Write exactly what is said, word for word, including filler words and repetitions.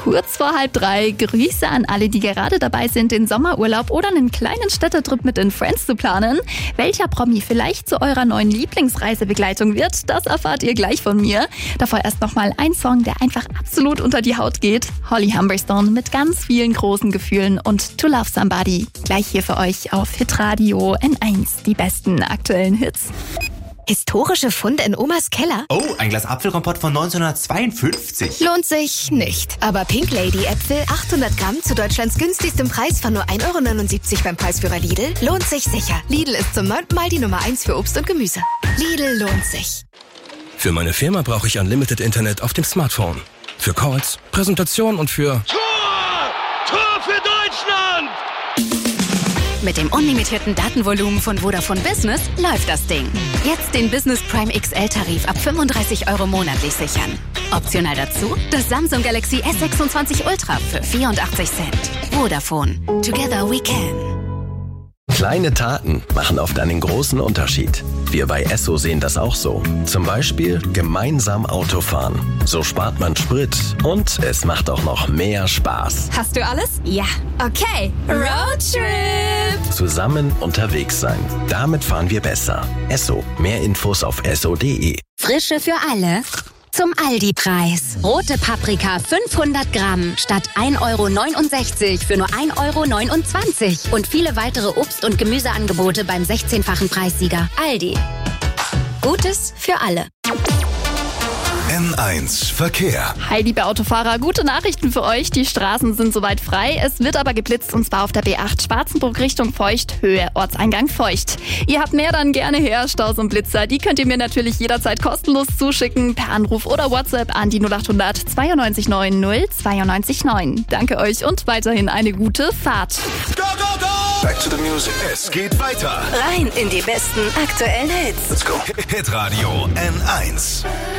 kurz vor halb drei. Grüße an alle, die gerade dabei sind, den Sommerurlaub oder einen kleinen Städtetrip mit den Friends zu planen. Welcher Promi vielleicht zu eurer neuen Lieblingsreisebegleitung wird, das erfahrt ihr gleich von mir. Davor erst nochmal ein Song, der einfach absolut unter die Haut geht. Holly Humberstone mit ganz vielen großen Gefühlen und To Love Somebody. Gleich hier für euch auf Hitradio N eins, die besten aktuellen Hits. Historische Funde in Omas Keller? Oh, ein Glas Apfelkompott von neunzehnhundertzweiundfünfzig. Lohnt sich nicht. Aber Pink Lady Äpfel achthundert Gramm zu Deutschlands günstigstem Preis von nur ein Euro neunundsiebzig beim Preisführer Lidl lohnt sich sicher. Lidl ist zum neunten Mal die Nummer eins für Obst und Gemüse. Lidl lohnt sich. Für meine Firma brauche ich Unlimited Internet auf dem Smartphone. Für Calls, Präsentation und für... Tor! Tor für Deutschland! Mit dem unlimitierten Datenvolumen von Vodafone Business läuft das Ding. Jetzt den Business Prime X L-Tarif ab fünfunddreißig Euro monatlich sichern. Optional dazu das Samsung Galaxy S sechsundzwanzig Ultra für vierundachtzig Cent. Vodafone. Together we can. Kleine Taten machen oft einen großen Unterschied. Wir bei Esso sehen das auch so. Zum Beispiel gemeinsam Autofahren. So spart man Sprit und es macht auch noch mehr Spaß. Hast du alles? Ja. Okay. Roadtrip! Zusammen unterwegs sein. Damit fahren wir besser. Esso. Mehr Infos auf esso punkt de. Frische für alle. Zum Aldi-Preis. Rote Paprika fünfhundert Gramm statt ein Euro neunundsechzig für nur ein Euro neunundzwanzig. Und viele weitere Obst- und Gemüseangebote beim sechzehnfachen Preissieger. Aldi. Gutes für alle. N eins Verkehr. Hi liebe Autofahrer, gute Nachrichten für euch. Die Straßen sind soweit frei. Es wird aber geblitzt und zwar auf der B acht Schwarzenburg Richtung Feucht, Höhe Ortseingang Feucht. Ihr habt mehr, dann gerne her. Staus und Blitzer, die könnt ihr mir natürlich jederzeit kostenlos zuschicken per Anruf oder WhatsApp an die null acht hundert zweiundneunzig neun null zweiundneunzig neun. Danke euch und weiterhin eine gute Fahrt. Go, go, go! Back to the music. Es geht weiter. Rein in die besten aktuellen Hits. Let's go. Hitradio N eins.